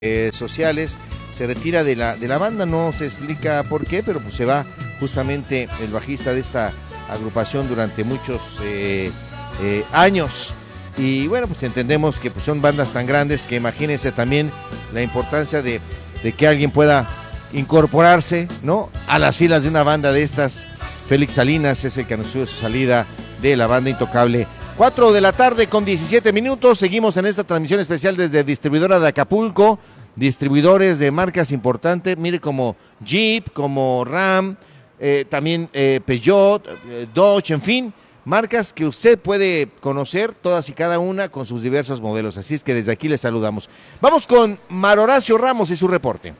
sociales, se retira de la banda, no se explica por qué, pero pues se va justamente el bajista de esta agrupación durante muchos años. Y bueno, pues entendemos que pues son bandas tan grandes que imagínense también la importancia de que alguien pueda incorporarse, ¿no?, a las filas de una banda de estas. Félix Salinas es el que anunció su salida de la banda Intocable. 4 de la tarde con 17 minutos, seguimos en esta transmisión especial desde Distribuidora de Acapulco, distribuidores de marcas importantes, mire, como Jeep, como Ram, también Peugeot, Dodge, en fin, marcas que usted puede conocer todas y cada una con sus diversos modelos, así es que desde aquí les saludamos. Vamos con Mar Horacio Ramos y su reporte.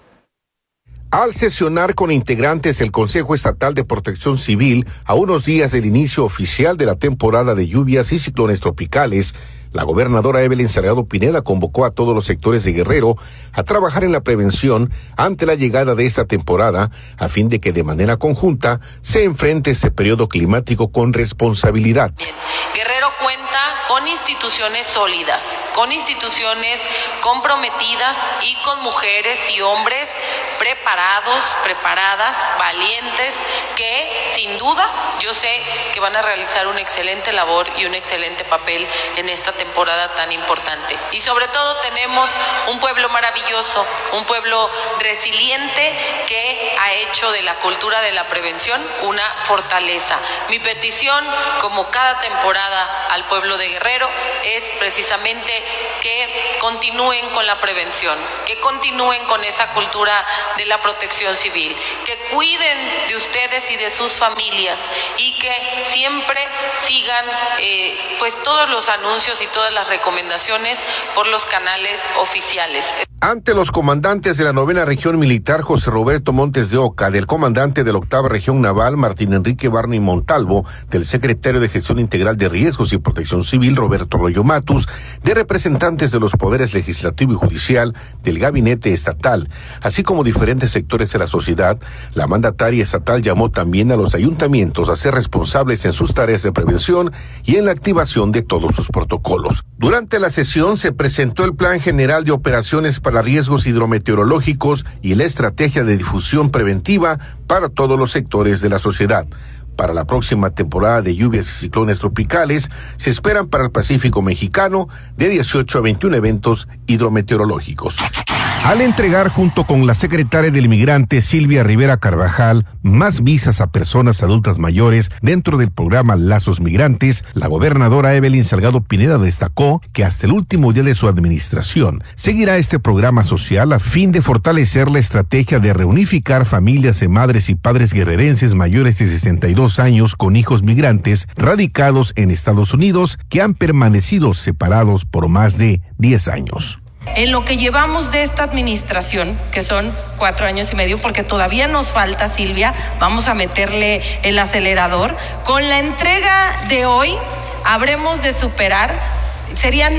Al sesionar con integrantes del Consejo Estatal de Protección Civil a unos días del inicio oficial de la temporada de lluvias y ciclones tropicales, la gobernadora Evelyn Salgado Pineda convocó a todos los sectores de Guerrero a trabajar en la prevención ante la llegada de esta temporada, a fin de que de manera conjunta se enfrente este periodo climático con responsabilidad. Bien. Guerrero cuenta con instituciones sólidas, con instituciones comprometidas y con mujeres y hombres preparados, preparadas, valientes, que sin duda yo sé que van a realizar una excelente labor y un excelente papel en esta temporada tan importante. Y sobre todo tenemos un pueblo maravilloso, un pueblo resiliente que ha hecho de la cultura de la prevención una fortaleza. Mi petición, como cada temporada al pueblo de Guerrero, es precisamente que continúen con la prevención, que continúen con esa cultura de la protección civil, que cuiden de ustedes y de sus familias y que siempre sigan pues todos los anuncios y todas las recomendaciones por los canales oficiales. Ante los comandantes de la 9ª Región Militar, José Roberto Montes de Oca, del comandante de la 8ª Región Naval, Martín Enrique Barney Montalvo, del secretario de Gestión Integral de Riesgos y Protección Civil, Roberto Royo Matus, de representantes de los poderes legislativo y judicial, del gabinete estatal, así como diferentes sectores de la sociedad, la mandataria estatal llamó también a los ayuntamientos a ser responsables en sus tareas de prevención y en la activación de todos sus protocolos. Durante la sesión se presentó el Plan General de Operaciones para Riesgos Hidrometeorológicos y la Estrategia de Difusión Preventiva para todos los sectores de la sociedad. Para la próxima temporada de lluvias y ciclones tropicales, se esperan para el Pacífico mexicano de 18 a 21 eventos hidrometeorológicos. Al entregar junto con la secretaria del Migrante Silvia Rivera Carvajal más visas a personas adultas mayores dentro del programa Lazos Migrantes, la gobernadora Evelyn Salgado Pineda destacó que hasta el último día de su administración seguirá este programa social a fin de fortalecer la estrategia de reunificar familias de madres y padres guerrerenses mayores de 62 años con hijos migrantes radicados en Estados Unidos que han permanecido separados por más de 10 años. En lo que llevamos de esta administración, que son 4 años y medio, porque todavía nos falta, Silvia, vamos a meterle el acelerador, con la entrega de hoy habremos de superar, serían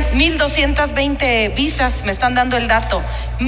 1,220 visas, me están dando el dato,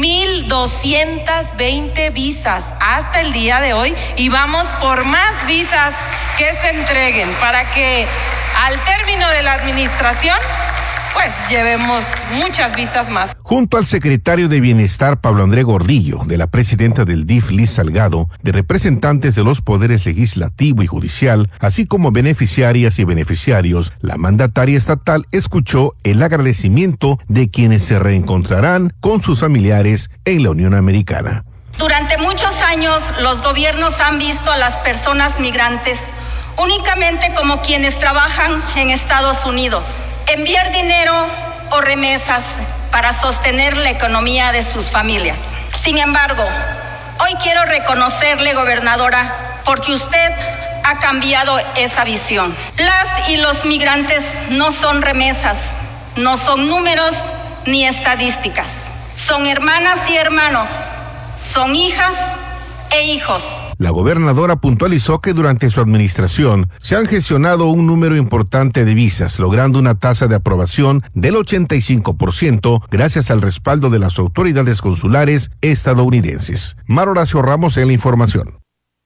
1,220 visas hasta el día de hoy, y vamos por más visas que se entreguen para que al término de la administración pues llevemos muchas visas más. Junto al secretario de Bienestar, Pablo André Gordillo, de la presidenta del DIF, Liz Salgado, de representantes de los poderes legislativo y judicial, así como beneficiarias y beneficiarios, la mandataria estatal escuchó el agradecimiento de quienes se reencontrarán con sus familiares en la Unión Americana. Durante muchos años, los gobiernos han visto a las personas migrantes únicamente como quienes trabajan en Estados Unidos. Enviar dinero o remesas para sostener la economía de sus familias. Sin embargo, hoy quiero reconocerle, gobernadora, porque usted ha cambiado esa visión. Las y los migrantes no son remesas, no son números ni estadísticas. Son hermanas y hermanos, son hijas e hijos. La gobernadora puntualizó que durante su administración se han gestionado un número importante de visas, logrando una tasa de aprobación del 85% gracias al respaldo de las autoridades consulares estadounidenses. Mar Horacio Ramos en la información.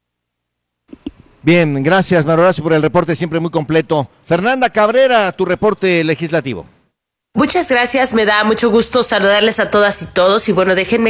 Bien, gracias Mar Horacio por el reporte siempre muy completo. Fernanda Cabrera, tu reporte legislativo. Muchas gracias, me da mucho gusto saludarles a todas y todos y bueno, déjenme